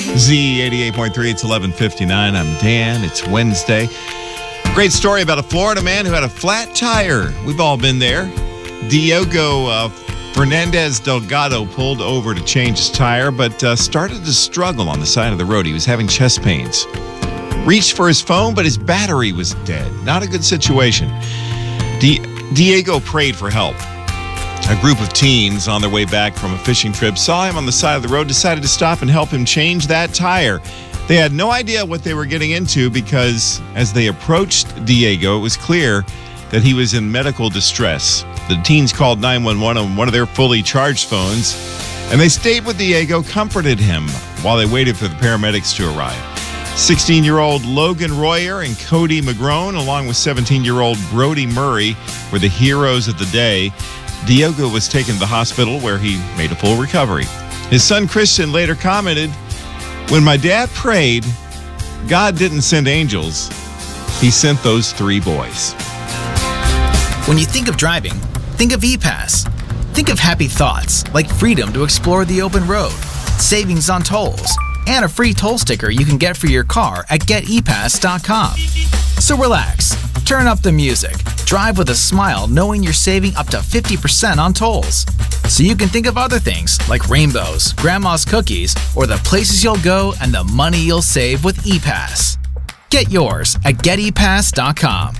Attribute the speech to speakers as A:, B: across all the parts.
A: Z88.3, it's 11:59. I'm Dan. It's Wednesday. Great story about a Florida man who had a flat tire. We've all been there. Diogo Fernandez Delgado pulled over to change his tire, but started to struggle on the side of the road. He was having chest pains. Reached for his phone, but his battery was dead. Not a good situation. Diego prayed for help. A group of teens on their way back from a fishing trip saw him on the side of the road, decided to stop and help him change that tire. They had no idea what they were getting into because as they approached Diego, it was clear that he was in medical distress. The teens called 911 on one of their fully charged phones, and they stayed with Diego, comforted him while they waited for the paramedics to arrive. 16-year-old Logan Royer and Cody McGrone, along with 17-year-old Brody Murray, were the heroes of the day. Diego was taken to the hospital where he made a full recovery. His son Christian later commented, "When my dad prayed, God didn't send angels. He sent those 3 boys."
B: When you think of driving, think of ePass. Think of happy thoughts like freedom to explore the open road, savings on tolls, and a free toll sticker you can get for your car at GetEPass.com. So relax, turn up the music, drive with a smile knowing you're saving up to 50% on tolls. So you can think of other things like rainbows, grandma's cookies, or the places you'll go and the money you'll save with ePass. Get yours at GetEPass.com.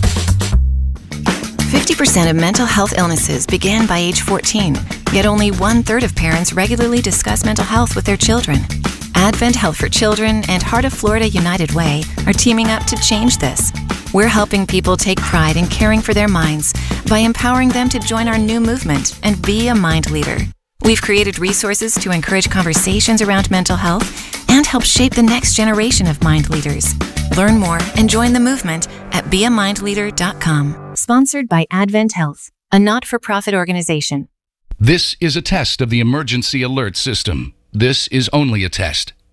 C: 50% of mental health illnesses begin by age 14, yet only 1/3 of parents regularly discuss mental health with their children. Advent Health for Children and Heart of Florida United Way are teaming up to change this. We're helping people take pride in caring for their minds by empowering them to join our new movement and be a mind leader. We've created resources to encourage conversations around mental health and help shape the next generation of mind leaders. Learn more and join the movement at beamindleader.com. Sponsored by Advent Health, a not-for-profit organization.
D: This is a test of the emergency alert system. This is only a test.